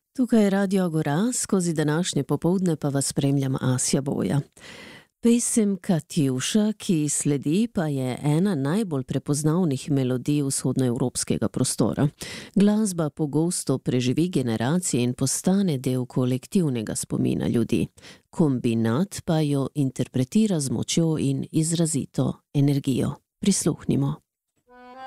Tukaj je Radio Agora, skozi današnje popoldne pa vas spremljam Asja Boja. Pesem Katjuša, ki sledi, pa je ena najbolj prepoznavnih melodij vzhodnoevropskega prostora. Glasba pogosto preživi generacije in postane del kolektivnega spomina ljudi. Kombinat pa jo interpretira z močjo in izrazito energijo. Prisluhnimo.